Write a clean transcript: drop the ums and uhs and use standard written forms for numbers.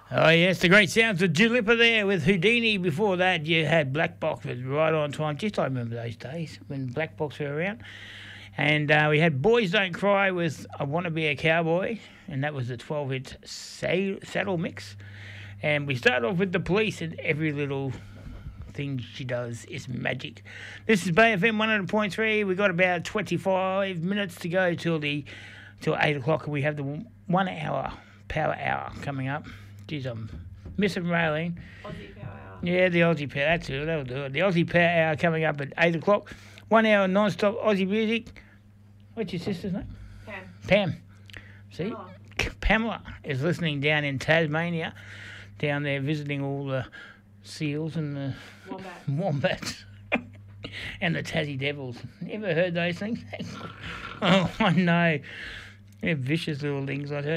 Oh, yes, the great sounds of Dulipper there with Houdini. Before that, you had Black Box with Right On Time. Just I remember those days when Black Box were around. And we had Boys Don't Cry with I Want to Be a Cowboy, and that was the 12-inch saddle mix. And we start off with The Police, and every little thing she does is magic. This is Bay FM 100.3. We've got about 25 minutes to go till 8 o'clock, and we have the 1 hour power hour coming up. Geez, I'm missing Raylene. Aussie Power Hour. Yeah, the Aussie Power. That's it. That'll do it. The Aussie Power Hour coming up at 8 o'clock. 1 hour non-stop Aussie music. What's your sister's name? Pam. See? Pamela is listening down in Tasmania, down there visiting all the seals and the wombats and the Tassie Devils. Ever heard those things? Oh, I know. They're vicious little things, I tell you.